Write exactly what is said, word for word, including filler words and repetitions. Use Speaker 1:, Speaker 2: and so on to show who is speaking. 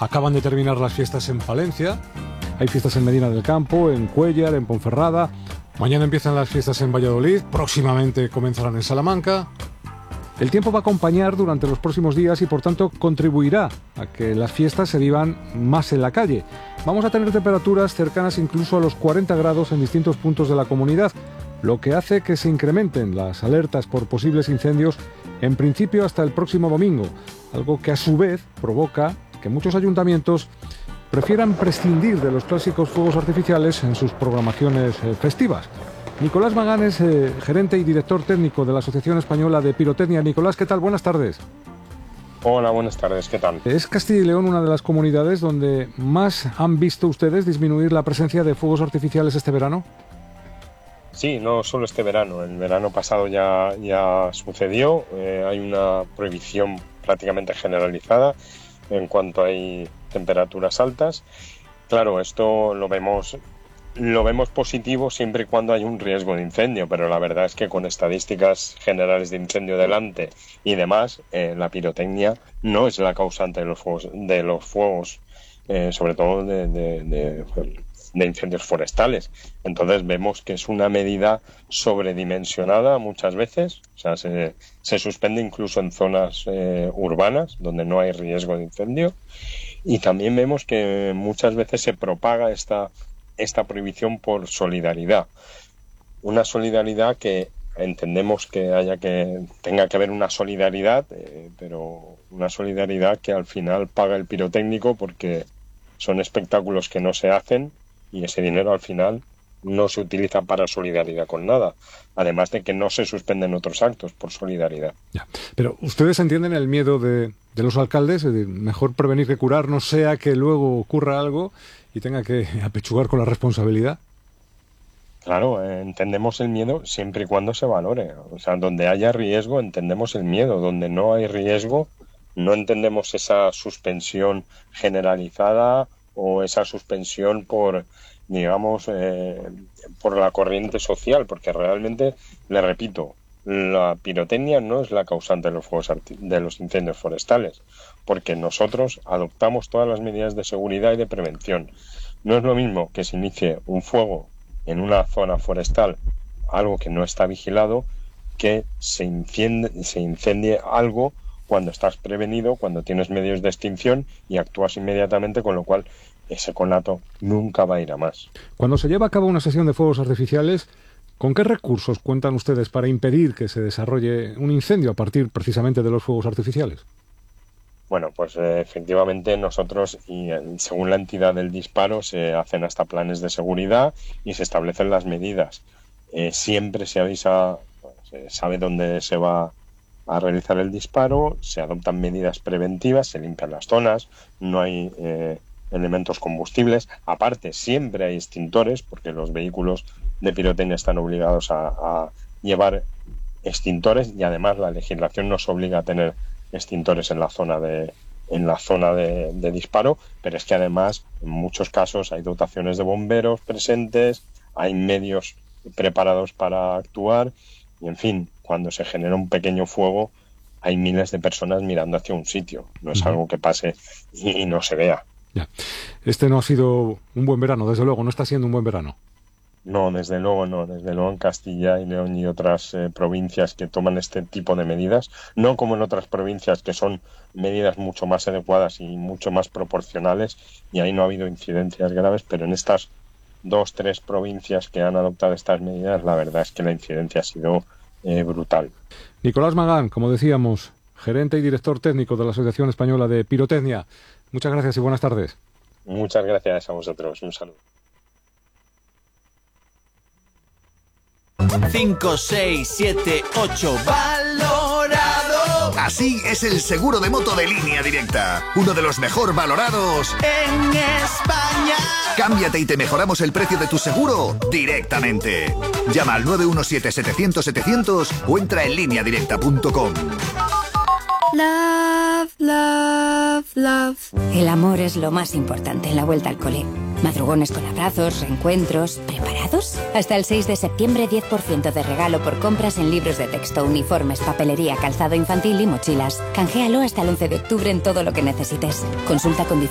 Speaker 1: Acaban de terminar las fiestas en Palencia, hay fiestas en Medina del Campo, en Cuéllar, en Ponferrada. Mañana empiezan las fiestas en Valladolid, próximamente comenzarán en Salamanca. El tiempo va a acompañar durante los próximos días y por tanto contribuirá a que las fiestas se vivan más en la calle. Vamos a tener temperaturas cercanas incluso a los cuarenta grados en distintos puntos de la comunidad, lo que hace que se incrementen las alertas por posibles incendios en principio hasta el próximo domingo, algo que a su vez provoca que muchos ayuntamientos prefieran prescindir de los clásicos fuegos artificiales en sus programaciones eh, festivas. Nicolás Magán es eh, gerente y director técnico de la Asociación Española de Pirotecnia. Nicolás, ¿qué tal? Buenas tardes.
Speaker 2: Hola, buenas tardes, ¿qué tal?
Speaker 1: ¿Es Castilla y León una de las comunidades donde más han visto ustedes disminuir la presencia de fuegos artificiales este verano?
Speaker 2: Sí, no solo este verano, el verano pasado ya, ya sucedió, eh, hay una prohibición prácticamente generalizada en cuanto hay temperaturas altas. Claro, esto lo vemos, lo vemos positivo siempre y cuando hay un riesgo de incendio, pero la verdad es que con estadísticas generales de incendio delante y demás, eh, la pirotecnia no es la causante de los fuegos, de los fuegos eh, sobre todo de, de, de, de incendios forestales. Entonces vemos que es una medida sobredimensionada muchas veces, o sea, se, se suspende incluso en zonas eh, urbanas donde no hay riesgo de incendio, y también vemos que muchas veces se propaga esta, esta prohibición por solidaridad. Una solidaridad que entendemos que haya que tenga que haber una solidaridad, eh, pero una solidaridad que al final paga el pirotécnico, porque son espectáculos que no se hacen y ese dinero al final no se utiliza para solidaridad con nada, además de que no se suspenden otros actos por solidaridad.
Speaker 1: Ya. Pero ustedes entienden el miedo de, de los alcaldes, es decir, mejor prevenir que curar, no sea que luego ocurra algo y tenga que apechugar con la responsabilidad.
Speaker 2: Claro, eh, entendemos el miedo siempre y cuando se valore. O sea, donde haya riesgo entendemos el miedo, donde no hay riesgo no entendemos esa suspensión generalizada o esa suspensión por, digamos, eh, por la corriente social, porque realmente, le repito, la pirotecnia no es la causante de los fuegos arti- de los incendios forestales, porque nosotros adoptamos todas las medidas de seguridad y de prevención. No es lo mismo que se inicie un fuego en una zona forestal, algo que no está vigilado, que se incendie, se incendie algo cuando estás prevenido, cuando tienes medios de extinción y actúas inmediatamente, con lo cual ese conato nunca va a ir a más.
Speaker 1: Cuando se lleva a cabo una sesión de fuegos artificiales, ¿con qué recursos cuentan ustedes para impedir que se desarrolle un incendio a partir precisamente de los fuegos artificiales?
Speaker 2: Bueno, pues eh, efectivamente nosotros, y eh, según la entidad del disparo, se hacen hasta planes de seguridad y se establecen las medidas. Eh, siempre se avisa, se sabe dónde se va a realizar el disparo, se adoptan medidas preventivas, se limpian las zonas, no hay eh, elementos combustibles. Aparte, siempre hay extintores, porque los vehículos de pirotecnia están obligados a, a llevar extintores, y además la legislación nos obliga a tener extintores en la zona de en la zona de, de disparo, pero es que además en muchos casos hay dotaciones de bomberos presentes, hay medios preparados para actuar, y en fin, cuando se genera un pequeño fuego hay miles de personas mirando hacia un sitio, no es uh-huh. algo que pase y, y no se vea.
Speaker 1: Ya. Este no ha sido un buen verano, desde luego, no está siendo un buen verano.
Speaker 2: No, desde luego no, desde luego en Castilla y León y otras eh, provincias que toman este tipo de medidas, no como en otras provincias que son medidas mucho más adecuadas y mucho más proporcionales, y ahí no ha habido incidencias graves, pero en estas dos, tres provincias que han adoptado estas medidas, la verdad es que la incidencia ha sido eh, brutal.
Speaker 1: Nicolás Magán, como decíamos, gerente y director técnico de la Asociación Española de Pirotecnia. Muchas gracias y buenas tardes.
Speaker 2: Muchas gracias a vosotros, un saludo.
Speaker 3: cinco, seis, siete, ocho. ¡Valorado!
Speaker 4: Así es el seguro de moto de Línea Directa. Uno de los mejor valorados
Speaker 3: en España.
Speaker 4: Cámbiate y te mejoramos el precio de tu seguro directamente. Llama al nueve uno siete, setecientos, setecientos o entra en línea directa punto com.
Speaker 5: Love, love, love. El amor es lo más importante en la vuelta al cole. Madrugones con abrazos, reencuentros. ¿Preparados? Hasta el seis de septiembre, diez por ciento de regalo por compras en libros de texto, uniformes, papelería, calzado infantil y mochilas. Canjéalo hasta el once de octubre en todo lo que necesites. Consulta condiciones.